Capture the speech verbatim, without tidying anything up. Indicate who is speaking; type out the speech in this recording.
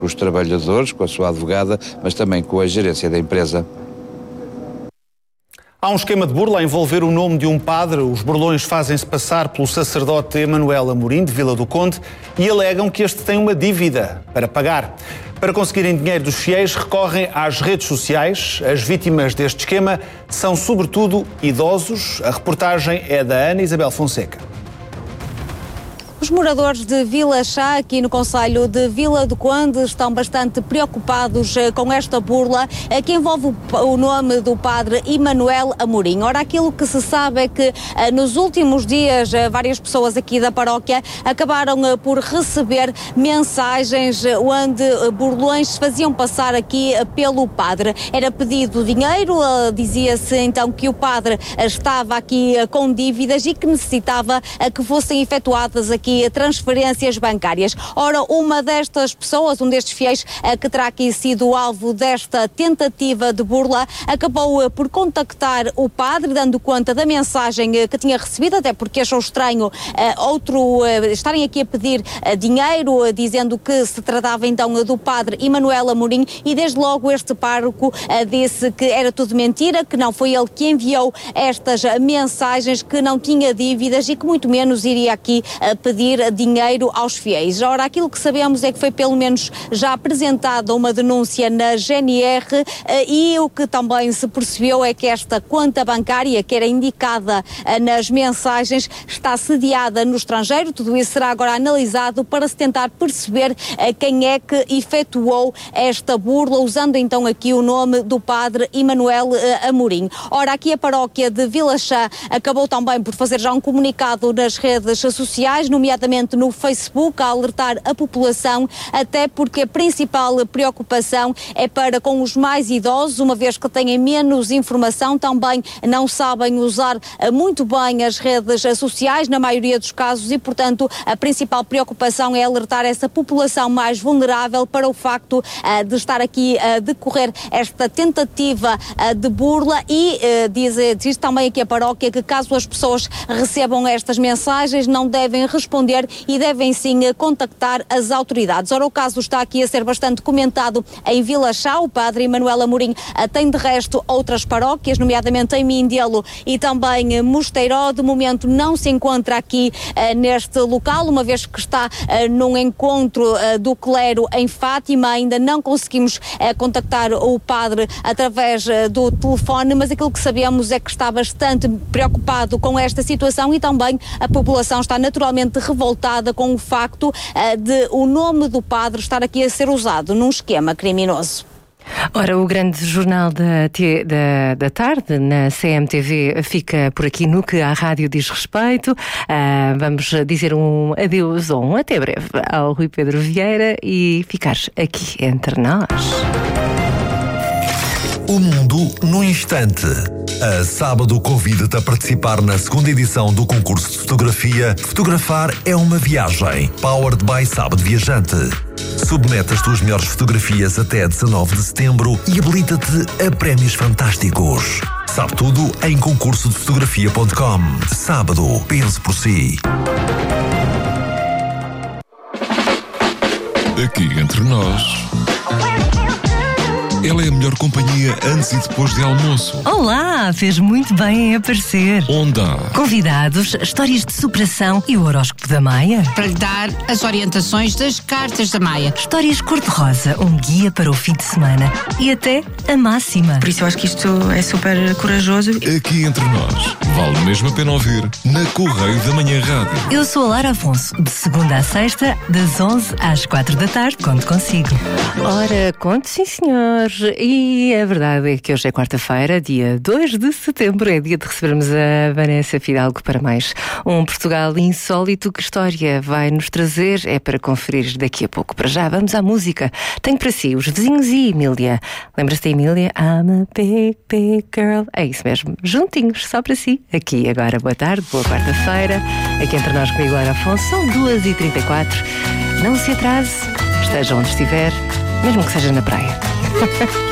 Speaker 1: os trabalhadores, com a sua advogada, mas também com a gerência da empresa.
Speaker 2: Há um esquema de burla a envolver o nome de um padre. Os burlões fazem-se passar pelo sacerdote Emanuel Amorim, de Vila do Conde, e alegam que este tem uma dívida para pagar. Para conseguirem dinheiro dos fiéis, recorrem às redes sociais. As vítimas deste esquema são, sobretudo, idosos. A reportagem é da Ana Isabel Fonseca.
Speaker 3: Os moradores de Vila Chá, aqui no concelho de Vila do Conde, estão bastante preocupados com esta burla que envolve o nome do padre Emanuel Amorim. Ora, aquilo que se sabe é que nos últimos dias várias pessoas aqui da paróquia acabaram por receber mensagens onde burlões se faziam passar aqui pelo padre. Era pedido dinheiro, dizia-se então que o padre estava aqui com dívidas e que necessitava que fossem efetuadas aqui transferências bancárias. Ora, uma destas pessoas, um destes fiéis que terá aqui sido alvo desta tentativa de burla, acabou por contactar o padre, dando conta da mensagem que tinha recebido, até porque achou estranho uh, outro uh, estarem aqui a pedir uh, dinheiro, uh, dizendo que se tratava então do padre Emanuel Amorim, e desde logo este pároco uh, disse que era tudo mentira, que não foi ele que enviou estas mensagens, que não tinha dívidas e que muito menos iria aqui uh, pedir dinheiro aos fiéis. Ora, aquilo que sabemos é que foi pelo menos já apresentada uma denúncia na G N R e o que também se percebeu é que esta conta bancária que era indicada nas mensagens está sediada no estrangeiro. Tudo isso será agora analisado para se tentar perceber quem é que efetuou esta burla, usando então aqui o nome do padre Emanuel Amorim. Ora, aqui a paróquia de Vila Chá acabou também por fazer já um comunicado nas redes sociais, nomeadamente no Facebook, a alertar a população, até porque a principal preocupação é para com os mais idosos, uma vez que têm menos informação, também não sabem usar muito bem as redes sociais, na maioria dos casos, e, portanto, a principal preocupação é alertar essa população mais vulnerável para o facto uh, de estar aqui a uh, decorrer esta tentativa uh, de burla e uh, diz, diz também aqui a paróquia que caso as pessoas recebam estas mensagens não devem responder e devem sim contactar as autoridades. Ora, o caso está aqui a ser bastante comentado em Vila Chá. O padre Emanuel Amorim tem de resto outras paróquias, nomeadamente em Mindelo e também Mosteiró. De momento não se encontra aqui uh, neste local, uma vez que está uh, num encontro uh, do clero em Fátima. Ainda não conseguimos uh, contactar o padre através uh, do telefone, mas aquilo que sabemos é que está bastante preocupado com esta situação e também a população está naturalmente revoltada com o facto uh, de o nome do padre estar aqui a ser usado num esquema criminoso.
Speaker 4: Ora, o grande jornal da, da, da tarde na C M T V fica por aqui no que à rádio diz respeito. Uh, vamos dizer um adeus ou um até breve ao Rui Pedro Vieira e ficar aqui entre nós.
Speaker 5: O mundo no instante. A Sábado convida-te a participar na segunda edição do concurso de fotografia Fotografar é uma Viagem, powered by Sábado Viajante. Submete as tuas melhores fotografias até dezanove de setembro e habilita-te a prémios fantásticos. Sabe tudo em concurso de fotografia ponto com. Sábado, pense por si.
Speaker 6: Aqui entre nós, ela é a melhor companhia antes e depois de almoço.
Speaker 7: Olá, fez muito bem em aparecer.
Speaker 6: Onde há
Speaker 7: convidados, histórias de superação e o horóscopo da Maia.
Speaker 8: Para lhe dar as orientações das cartas da Maia.
Speaker 7: Histórias cor-de-rosa, um guia para o fim de semana e até a máxima.
Speaker 9: Por isso eu acho que isto é super corajoso.
Speaker 6: Aqui entre nós, vale mesmo a pena ouvir na Correio da Manhã Rádio.
Speaker 7: Eu sou a Lara Afonso, de segunda à sexta, das onze às quatro da tarde, conto consigo.
Speaker 4: Ora, conto sim, senhor. E a verdade é que hoje é quarta-feira, dia dois de setembro, é dia de recebermos a Vanessa Fidalgo para mais um Portugal insólito. Que história vai nos trazer? É para conferir daqui a pouco. Para já, vamos à música. Tenho para si Os Vizinhos e Emília. Lembra-se da Emília? I'm a big, big girl. É isso mesmo, juntinhos, só para si. Aqui agora, boa tarde, boa quarta-feira. Aqui entre nós comigo, Lara Afonso, são duas e trinta e quatro. Não se atrase, esteja onde estiver, mesmo que seja na praia.